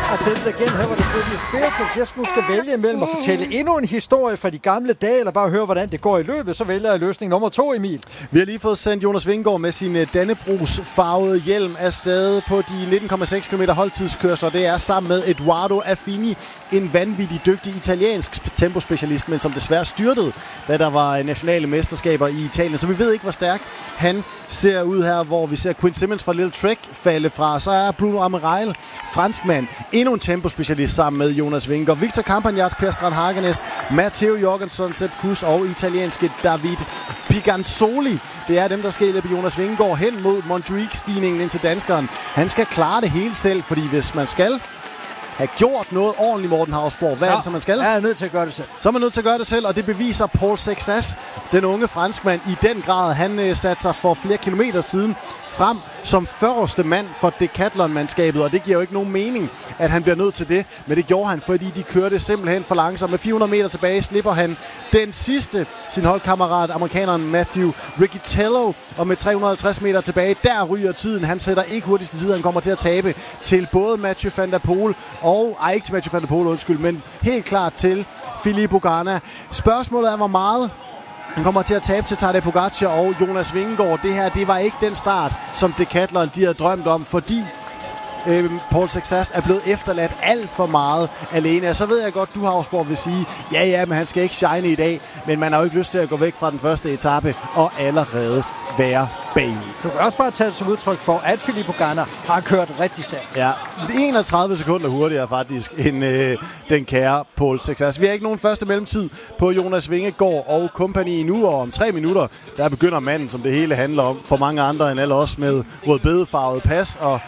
Og det igen, her var det Britney Spears, hvis jeg skulle skal vælge imellem at fortælle endnu en historie fra de gamle dage, eller bare høre, hvordan det går i løbet, så vælger jeg løsning nummer 2, Emil. Vi har lige fået sendt Jonas Vingegaard med sin Dannebrogs-farvede hjelm afsted på de 19,6 km holdtidskørsler. Det er sammen med Edoardo Affini, en vanvittig dygtig italiensk tempospecialist, men som desværre styrtede, da der var nationale mesterskaber i Italien. Så vi ved ikke, hvor stærk han ser ud her, hvor vi ser Quinn Simmons fra Little Trek falde fra. Så er Bruno Amirail, franskmand, endnu en tempospecialist sammen med Jonas Vingegaard. Victor Campagnat, Per Strand Hagenes, Matteo Jorgensen, Sepp Kuss og italienske David Piganzoli. Det er dem, der skal hjælpe Jonas Vingegaard hen mod Montjuic-stigningen ind til danskeren. Han skal klare det hele selv, fordi hvis man skal have gjort noget ordentligt, Morten Hausborg, hvad er det, som man skal? Ja, jeg er nødt til at gøre det selv. Så er man nødt til at gøre det selv, og det beviser Paul Sexas, den unge franskmand, i den grad. Han satte sig for flere kilometer siden frem som første mand for Decathlon-mandskabet, og det giver jo ikke nogen mening, at han bliver nødt til det, men det gjorde han, fordi de kørte simpelthen for langsomt. Med 400 meter tilbage slipper han den sidste, sin holdkammerat, amerikaneren Matthew Riccitello, og med 350 meter tilbage, der ryger tiden. Han sætter ikke hurtigste tid, han kommer til at tabe til både Mathieu van der Poel og, ikke til Mathieu van der Poel, undskyld, men helt klart til Filippo Ganna. Spørgsmålet er, hvor meget han kommer til at tabe til Tadej Pogačar og Jonas Vingegaard. Det her, det var ikke den start, som Decathlon de havde drømt om, fordi Paul Sexas er blevet efterladt alt for meget alene. Så ved jeg godt, du Hausborg vil sige, ja, men han skal ikke shine i dag, men man har jo ikke lyst til at gå væk fra den første etape og allerede være bag. Du kan også bare tage det som udtryk for, at Filippo Ganna har kørt rigtig stærkt. Ja, 31 sekunder hurtigere faktisk end den kære Paul Sexas. Vi har ikke nogen første mellemtid på Jonas Vingegaard og kompagni nu, og om 3 minutter, der begynder manden, som det hele handler om, for mange andre end alle os med rødbedefarvet pas og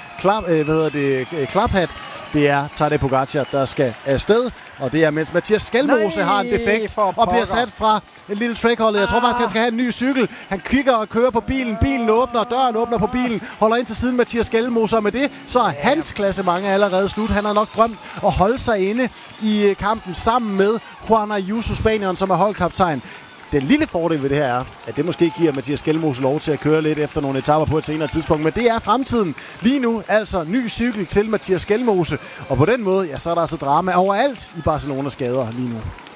klaphat. Det er Tadej Pogačar, der skal afsted, og det er, mens Mathias Skelmose har en defekt og bliver sat fra et lille trackholdet. Jeg tror faktisk, han skal have en ny cykel. Han kigger og kører på bilen. Bilen åbner, døren åbner på bilen, holder ind til siden Mathias Skelmose, og med det, så er hans klassement allerede slut. Han har nok drømt at holde sig inde i kampen sammen med Juan Ayuso, spanieren, som er holdkaptajn. Den lille fordel ved det her er, at det måske giver Mathias Skelmose lov til at køre lidt efter nogle etaper på et senere tidspunkt. Men det er fremtiden. Lige nu altså ny cykel til Mathias Skelmose. Og på den måde, ja, så er der altså drama overalt i Barcelonas gader lige nu.